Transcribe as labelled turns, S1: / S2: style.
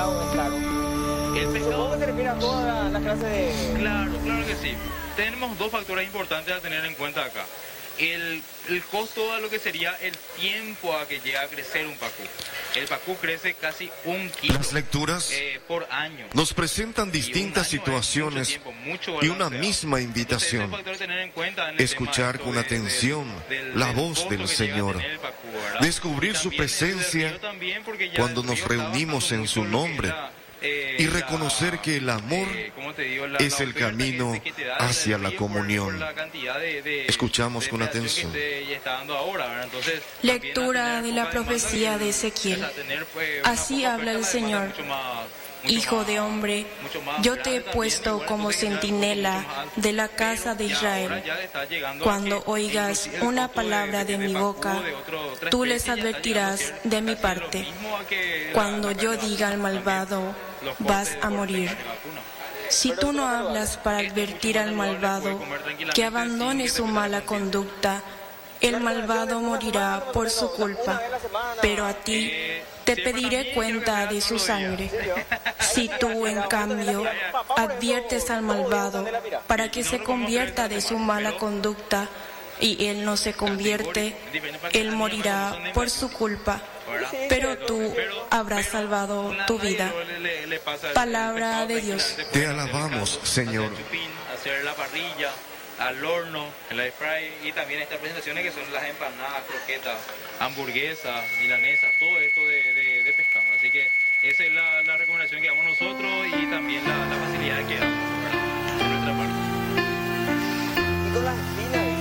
S1: pecado es caro.
S2: El
S1: Supongo
S2: pescado,
S1: que se refiere a toda la clase de...
S2: claro, claro que sí. Tenemos dos factores importantes a tener en cuenta acá. El costo a lo que sería el tiempo a que llega a crecer un pacú. El pacú crece casi 1 kilo
S3: Las lecturas
S2: por año.
S3: nos presentan distintas
S2: Y un año es
S3: situaciones
S2: mucho tiempo, mucho
S3: y
S2: valor,
S3: una
S2: o sea.
S3: misma
S2: Entonces,
S3: invitación.
S2: ese es el factor a tener en cuenta en el
S3: Escuchar
S2: tema
S3: con
S2: esto
S3: atención la
S2: del
S3: voz
S2: costo
S3: del
S2: que llega a
S3: Señor.
S2: tener el pacú, ¿verdad?
S3: Descubrir
S2: Y
S3: su
S2: también desde el
S3: presencia
S2: río también, porque ya
S3: cuando
S2: el
S3: nos
S2: río está
S3: reunimos
S2: bajando
S3: en su
S2: mucho lo que
S3: nombre
S2: era,
S3: y reconocer que el amor
S2: ¿cómo te digo?
S3: es el
S2: oferta
S3: camino
S2: que te da
S3: hacia
S2: el
S3: la
S2: río
S3: comunión.
S2: por la cantidad
S3: Escuchamos
S2: de
S3: con
S2: pedación
S3: atención.
S2: que ya está dando ahora, ¿verdad? Entonces,
S4: Lectura de la profecía de Ezequiel. Así habla el Señor. Hijo de hombre, yo te he puesto como centinela de la casa de Israel. Cuando oigas una palabra de mi boca, tú les advertirás de mi parte. Cuando yo diga al malvado, vas a morir. Si tú no hablas para advertir al malvado que abandone su mala conducta, el malvado morirá por su culpa, pero a ti te pediré cuenta de su sangre. Si tú, en cambio, adviertes al malvado para que se convierta de su mala conducta y él no se convierte, él morirá por su culpa, pero tú habrás salvado tu vida. Palabra de Dios.
S3: Te alabamos, Señor.
S2: Hacer la parrilla, al horno, el air fry, y también estas presentaciones que son las empanadas, croquetas, hamburguesas, milanesas, todo esto de pescado. Así que esa es la recomendación que damos nosotros y también la facilidad que damos, ¿verdad? De nuestra parte.
S1: Y con las espinas,